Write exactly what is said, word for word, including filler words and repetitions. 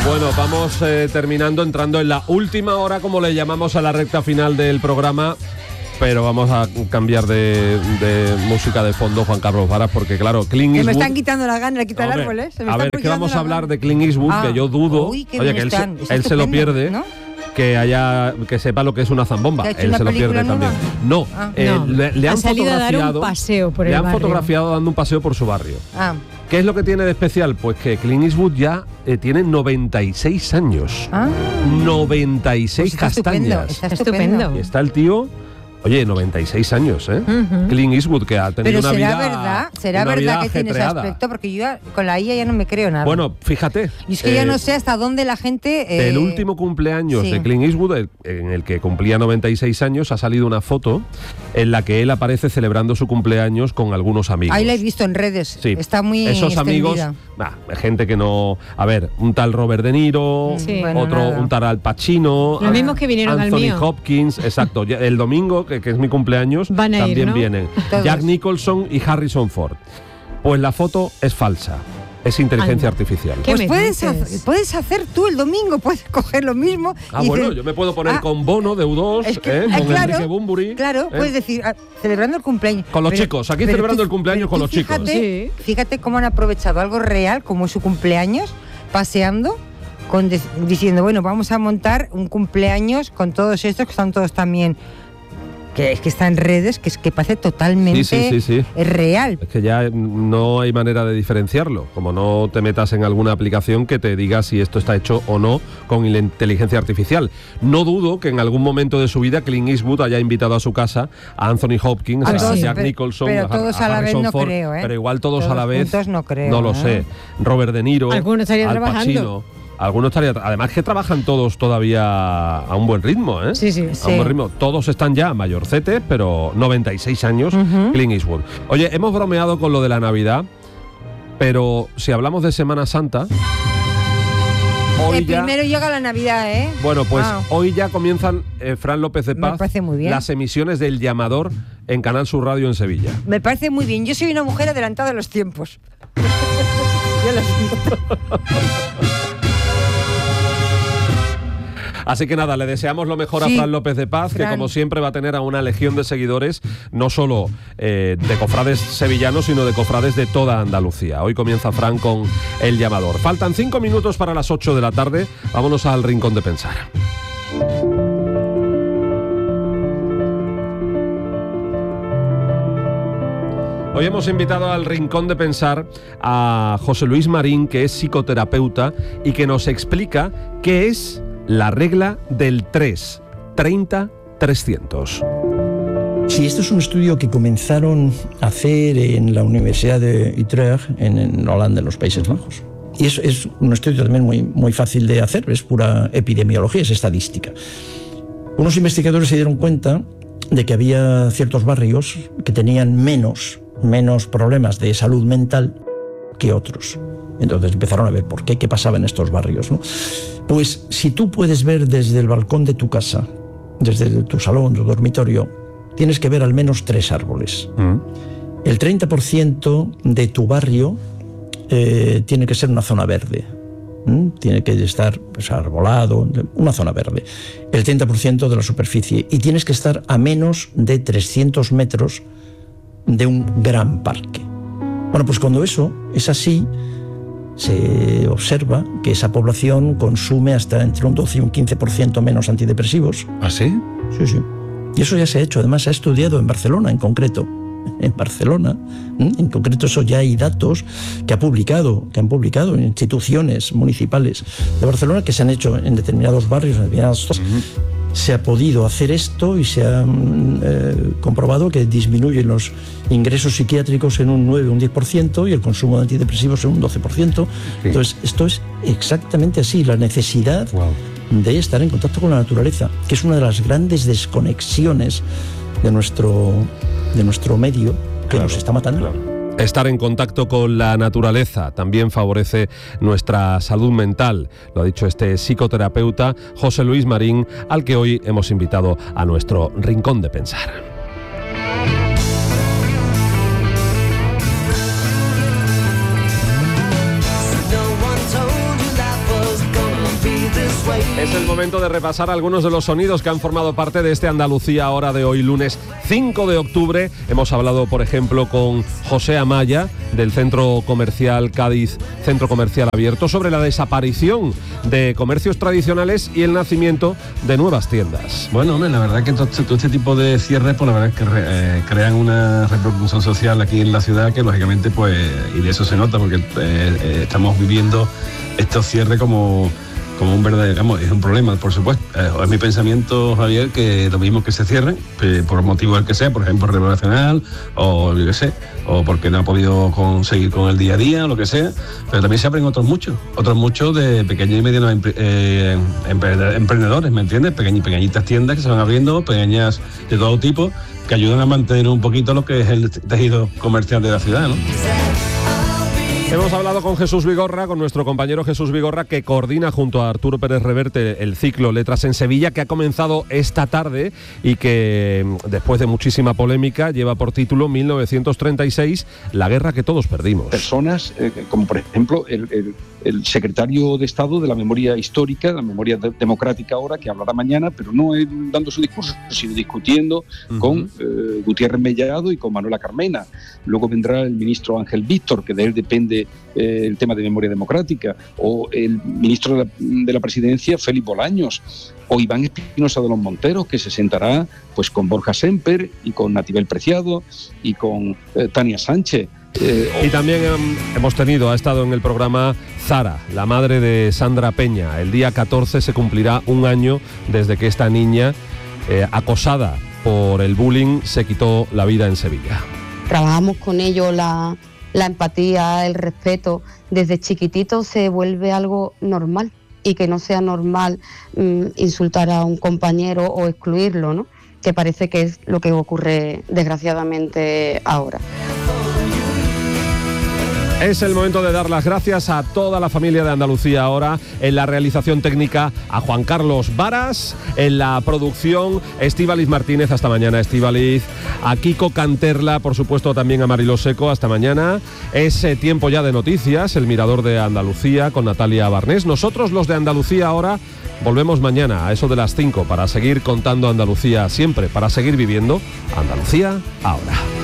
Bueno, vamos eh, terminando, entrando en la última hora, como le llamamos a la recta final del programa, pero vamos a cambiar de, de música de fondo, Juan Carlos Varas, porque claro, Clint Eastwood... Me están quitando la gana de quitar Hombre, árboles. Se me a están ver, que vamos a hablar gana. de Clint Eastwood, Ah, que yo dudo, uy, qué oye, bien que él, están. se, Es él se lo estupendo, pierde, ¿no? que haya que sepa lo que es una zambomba. ¿Que ha hecho Él una se lo pierde película también. nueva? No, Ah. eh, No, le, le ha han salido a dar un fotografiado, paseo por le el han barrio. fotografiado dando un paseo por su barrio. Ah, ¿Qué es lo que tiene de especial? Pues que Clint Eastwood ya eh, tiene noventa y seis años. ah. noventa y seis Pues está estupendo, castañas. está Estupendo. estupendo. Y está el tío, oye, noventa y seis años, ¿eh? Ujú. Clint Eastwood, que ha tenido Pero una será vida verdad, será una verdad vida que tiene ese ajetreada. aspecto, porque yo ya- con la I A ya no me creo nada. Bueno, fíjate. y es que ya eh, no sé hasta dónde la gente... eh, Del último cumpleaños sí. de Clint Eastwood, el- en el que cumplía noventa y seis años, ha salido una foto en la que él aparece celebrando su cumpleaños con algunos amigos. Ahí la he visto en redes. Sí. Está muy Esos amigos, extendida. bah, gente que no... A ver, un tal Robert De Niro, Sí. Bueno, otro, nada. un tal Al Pacino, Los mismos que vinieron al Anthony mío. Hopkins, exacto. Ya- El domingo, que, que es mi cumpleaños, Van a ir, también ¿no? vienen. Todos. Jack Nicholson y Harrison Ford. Pues la foto es falsa. Es inteligencia Anda. artificial. ¿Qué Pues me puedes dices? hacer, puedes hacer tú el domingo, puedes coger lo mismo. Ah, y bueno, dices, yo me puedo poner ah, con Bono de U dos, es que- ¿eh? ah, con claro, Enrique Bunbury. Claro, ¿eh? puedes decir, ah, celebrando el cumpleaños. Con los chicos, aquí pero celebrando tú- el cumpleaños pero con tú los chicos. Fíjate, Sí. fíjate cómo han aprovechado algo real, como es su cumpleaños, paseando, con de- diciendo, bueno, vamos a montar un cumpleaños con todos estos que están todos también... Que es que está en redes, que es que parece totalmente Sí, sí, sí, sí. es real. Es que ya no hay manera de diferenciarlo, como no te metas en alguna aplicación que te diga si esto está hecho o no con la inteligencia artificial. No dudo que en algún momento de su vida Clint Eastwood haya invitado a su casa a Anthony Hopkins, A a todos, Jack pero- Nicholson, pero a, todos a a la vez Harrison no Ford, creo, ¿eh? pero igual todos, Todos a la vez, juntos no creo, no lo ¿eh? sé. Robert De Niro, Alguno estaría Al trabajando. Pacino. Algunos estarían, además que trabajan todos todavía a un buen ritmo, ¿eh? Sí, sí. A Sí. un buen ritmo. Todos están ya mayorcetes, pero noventa y seis años, Ujú. Clint Eastwood. Oye, hemos bromeado con lo de la Navidad, pero si hablamos de Semana Santa, hoy El ya... primero llega la Navidad, ¿eh? Bueno, pues Ah. hoy ya comienzan, eh, Fran López de Me Paz, parece muy bien. las emisiones del Llamador en Canal Sur Radio en Sevilla. Me parece muy bien. Yo soy una mujer adelantada a los tiempos. Yo lo siento. Así que nada, le deseamos lo mejor a Sí, Fran López de Paz, Fran. que como siempre va a tener a una legión de seguidores, no solo eh, de cofrades sevillanos, sino de cofrades de toda Andalucía. Hoy comienza Fran con El Llamador. Faltan cinco minutos para las ocho de la tarde. Vámonos al Rincón de Pensar. Hoy hemos invitado al Rincón de Pensar a José Luis Marín, que es psicoterapeuta y que nos explica qué es la regla del tres, treinta, trescientos. Sí, esto es un estudio que comenzaron a hacer en la Universidad de Utrecht, en, en Holanda, en los Países Bajos. Y es, es un estudio también muy, muy fácil de hacer, es pura epidemiología, es estadística. Unos investigadores se dieron cuenta de que había ciertos barrios que tenían menos, menos problemas de salud mental que otros. Entonces empezaron a ver por qué, qué pasaba en estos barrios, ¿no? Pues si tú puedes ver desde el balcón de tu casa, desde tu salón, tu dormitorio, tienes que ver al menos tres árboles. Mm. El treinta por ciento de tu barrio eh, tiene que ser una zona verde. ¿Mm? Tiene que estar pues, arbolado, una zona verde. El treinta por ciento de la superficie. Y tienes que estar a menos de trescientos metros de un gran parque. Bueno, pues cuando eso es así, se observa que esa población consume hasta entre un doce y un quince por ciento menos antidepresivos. ¿Ah, sí? Sí, sí. Y eso ya se ha hecho, además se ha estudiado en Barcelona en concreto. En Barcelona, ¿eh? En concreto eso ya hay datos que ha publicado, que han publicado en instituciones municipales de Barcelona que se han hecho en determinados barrios, en determinadas zonas. Se ha podido hacer esto y se ha eh, comprobado que disminuyen los ingresos psiquiátricos en un nueve o un diez por ciento y el consumo de antidepresivos en un doce por ciento. Sí. Entonces, esto es exactamente así, la necesidad Wow. de estar en contacto con la naturaleza, que es una de las grandes desconexiones de nuestro, de nuestro medio que Claro, nos está matando. claro. Estar en contacto con la naturaleza también favorece nuestra salud mental, lo ha dicho este psicoterapeuta José Luis Marín, al que hoy hemos invitado a nuestro Rincón de Pensar. No one told you life was gonna Es el momento de repasar algunos de los sonidos que han formado parte de este Andalucía Ahora de hoy, lunes cinco de octubre. Hemos hablado, por ejemplo, con José Amaya, del Centro Comercial Cádiz, Centro Comercial Abierto, sobre la desaparición de comercios tradicionales y el nacimiento de nuevas tiendas. Bueno, hombre, la verdad que todo este, todo este tipo de cierres, pues la verdad es que re, eh, crean una repercusión social aquí en la ciudad que, lógicamente, pues, y de eso se nota, porque eh, eh, estamos viviendo estos cierres como... como un verdadero, digamos, es un problema, por supuesto. Eh, es mi pensamiento, Javier, que lo mismo que se cierren, eh, por motivo del que sea, por ejemplo, relacional, o yo qué sé, o porque no ha podido conseguir con el día a día, o lo que sea, pero también se abren otros muchos, otros muchos de pequeños y medianos eh, emprendedores, ¿me entiendes? Pequeñas, pequeñitas tiendas que se van abriendo, pequeñas de todo tipo, que ayudan a mantener un poquito lo que es el tejido comercial de la ciudad, ¿no? Hemos hablado con Jesús Vigorra, con nuestro compañero Jesús Vigorra, que coordina junto a Arturo Pérez Reverte el ciclo Letras en Sevilla, que ha comenzado esta tarde y que, después de muchísima polémica, lleva por título mil novecientos treinta y seis, la guerra que todos perdimos. Personas, eh, como por ejemplo el, el, el secretario de Estado de la memoria histórica, la memoria de, democrática ahora, que hablará mañana, pero no eh, dando su discurso, sino discutiendo uh-huh. con eh, Gutiérrez Mellado y con Manuela Carmena. Luego vendrá el ministro Ángel Víctor, que de él depende Eh, el tema de memoria democrática, o el ministro de la, de la presidencia, Félix Bolaños, o Iván Espinosa de los Monteros, que se sentará pues con Borja Semper y con Natibel Preciado y con eh, Tania Sánchez. Eh, y también um, hemos tenido, ha estado en el programa Zara, la madre de Sandra Peña. El día catorce se cumplirá un año desde que esta niña, eh, acosada por el bullying, se quitó la vida en Sevilla. Trabajamos con ellos la... la empatía, el respeto, desde chiquitito se vuelve algo normal, y que no sea normal mmm, insultar a un compañero o excluirlo, ¿no? Que parece que es lo que ocurre desgraciadamente ahora. Es el momento de dar las gracias a toda la familia de Andalucía Ahora, en la realización técnica a Juan Carlos Varas, en la producción Estíbaliz Martínez, hasta mañana Estíbaliz, a Kiko Canterla, por supuesto también a Mariló Seco, hasta mañana. Es eh, tiempo ya de noticias, el Mirador de Andalucía con Natalia Barnés. Nosotros, los de Andalucía Ahora, volvemos mañana a eso de las cinco para seguir contando Andalucía siempre, para seguir viviendo Andalucía Ahora.